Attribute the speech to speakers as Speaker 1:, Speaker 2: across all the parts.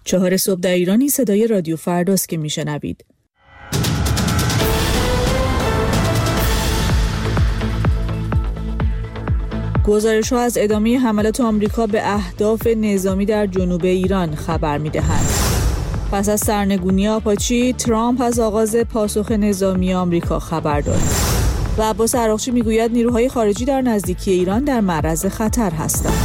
Speaker 1: 4 صبح در ایرانی صدای رادیو فرداست که میشنوید. گزارش‌ها از ادامه حملات آمریکا به اهداف نظامی در جنوب ایران خبر می‌دهند. پس از سرنگونی آپاچی، ترامپ از آغاز پاسخ نظامی آمریکا خبر داد. و عباس عراقچی میگوید نیروهای خارجی در نزدیکی ایران در معرض خطر هستند.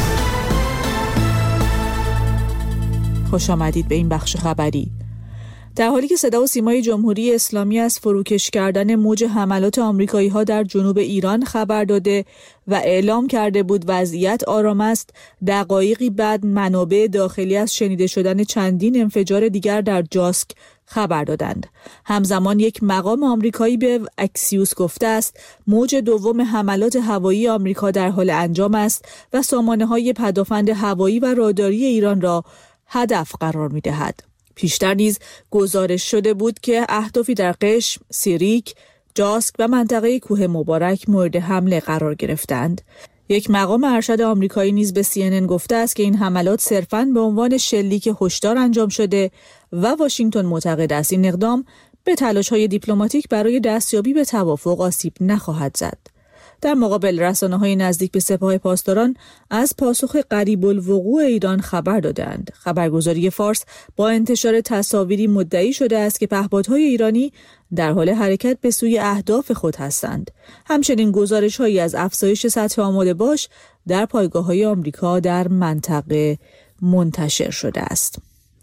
Speaker 1: خوش آمدید به این بخش خبری. در حالی که صدا و سیمای جمهوری اسلامی از فروکش کردن موج حملات آمریکایی‌ها در جنوب ایران خبر داده و اعلام کرده بود وضعیت آرام است، دقایقی بعد منابع داخلی از شنیده شدن چندین انفجار دیگر در جاسک خبر دادند. همزمان یک مقام آمریکایی به اکسیوس گفته است موج دوم حملات هوایی آمریکا در حال انجام است و سامانه‌های پدافند هوایی و راداری ایران را هدف قرار می‌دهد. پیشتر نیز گزارش شده بود که اهدافی در قشم، سیریک، جاسک و منطقه کوه مبارک مورد حمله قرار گرفتند. یک مقام ارشد آمریکایی نیز به CNN گفته است که این حملات صرفاً به عنوان شلیک هشدار انجام شده و واشنگتن معتقد است این اقدام به تلاش‌های دیپلماتیک برای دستیابی به توافق آسیب نخواهد زد. در مقابل رسانه‌های نزدیک به سپاه پاسداران از پاسخ قریب الوقوع ایران خبر دادند. خبرگزاری فارس با انتشار تصاویری مدعی شده است که پهپادهای ایرانی در حال حرکت به سوی اهداف خود هستند. همچنین گزارش‌هایی از افزایش سطح آماده باش در پایگاه‌های آمریکا در منطقه منتشر شده است.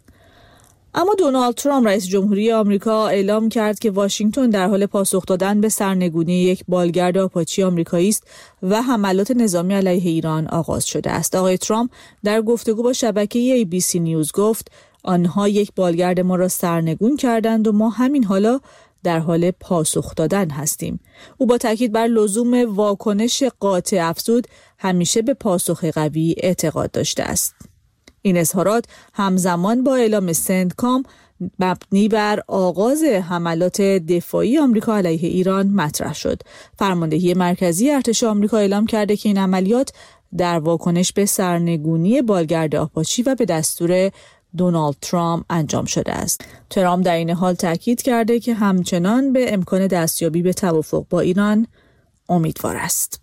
Speaker 1: اما دونالد ترامپ رئیس جمهوری آمریکا اعلام کرد که واشنگتن در حال پاسخ دادن به سرنگونی یک بالگرد آپاچی آمریکایی است و حملات نظامی علیه ایران آغاز شده است. آقای ترامپ در گفتگو با شبکه ABC نیوز گفت آنها یک بالگرد ما را سرنگون کردند و ما همین حالا در حال پاسخ دادن هستیم. او با تاکید بر لزوم واکنش قاطع افزود همیشه به پاسخ قوی اعتقاد داشته است. این اظهارات همزمان با اعلام سنتکام مبنی بر آغاز حملات دفاعی آمریکا علیه ایران مطرح شد. فرماندهی مرکزی ارتش آمریکا اعلام کرده که این عملیات در واکنش به سرنگونی بالگرد آپاچی و به دستور دونالد ترامپ انجام شده است. ترامپ در این حال تاکید کرده که همچنان به امکان دستیابی به توافق با ایران امیدوار است.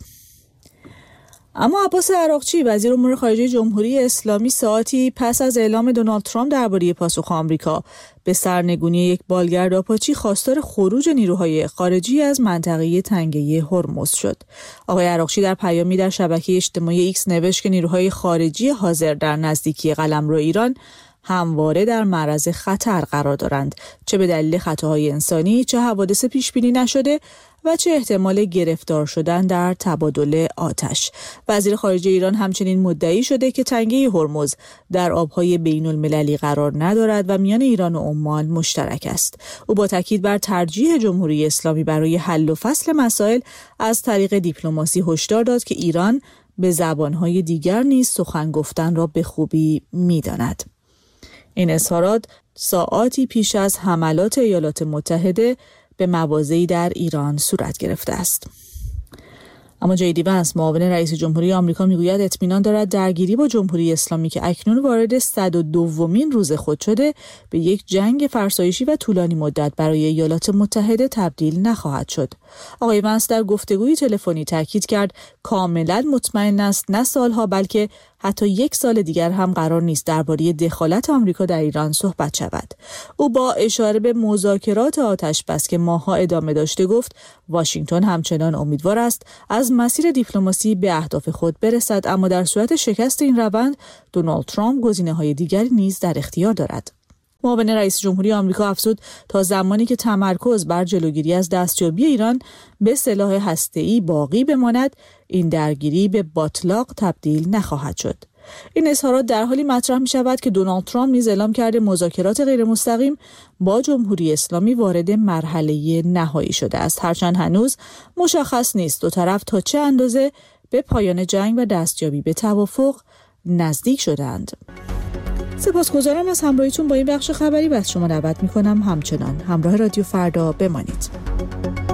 Speaker 1: اما عباس عراقچی وزیر امور خارجه جمهوری اسلامی ساعتی پس از اعلام دونالد ترامپ درباره پاسخ آمریکا به سرنگونی یک بالگرد آپاچی خواستار خروج نیروهای خارجی از منطقه تنگه هرمز شد. آقای عراقچی در پیامی در شبکه اجتماعی ایکس نوشت که نیروهای خارجی حاضر در نزدیکی قلمرو ایران همواره در معرض خطر قرار دارند، چه به دلیل خطاهای انسانی، چه حوادث پیش بینی نشده و چه احتمال گرفتار شدن در تبادل آتش. وزیر خارجه ایران همچنین مدعی شده که تنگه هرمز در آبهای بین المللی قرار ندارد و میان ایران و عمان مشترک است. او با تاکید بر ترجیح جمهوری اسلامی برای حل و فصل مسائل از طریق دیپلماسی هشدار داد که ایران به زبانهای دیگر نیز سخن گفتن را به خوبی می‌داند. این اظهارات ساعاتی پیش از حملات ایالات متحده به مواضعی در ایران صورت گرفته است. اما جی دی ونس معاون رئیس جمهوری آمریکا میگوید اطمینان دارد درگیری با جمهوری اسلامی که اکنون وارد 102مین روز خود شده به یک جنگ فرسایشی و طولانی مدت برای ایالات متحده تبدیل نخواهد شد. آقای ونس در گفتگوی تلفنی تاکید کرد کاملا مطمئن است نه سالها بلکه حتی 1 سال دیگر هم قرار نیست درباره دخالت آمریکا در ایران صحبت شود. او با اشاره به مذاکرات آتش‌بس که ماه‌ها ادامه داشته گفت واشنگتن همچنان امیدوار است از مسیر دیپلماسی به اهداف خود برسد، اما در صورت شکست این روند دونالد ترامپ گزینه‌های دیگری نیز در اختیار دارد. معاون رئیس جمهوری آمریکا افزود تا زمانی که تمرکز بر جلوگیری از دستیابی ایران به سلاح هسته‌ای باقی بماند، این درگیری به باطلاق تبدیل نخواهد شد. این اظهارات در حالی مطرح می شود که دونالد ترامپ نیز اعلام کرده مذاکرات غیر مستقیم با جمهوری اسلامی وارد مرحله نهایی شده است، هرچند هنوز مشخص نیست دو طرف تا چه اندازه به پایان جنگ و دستیابی به توافق نزدیک شدند. سپاسگزارم از همراهیتون با این بخش خبری و از شما دعوت می‌کنم همچنان همراه رادیو فردا بمانید.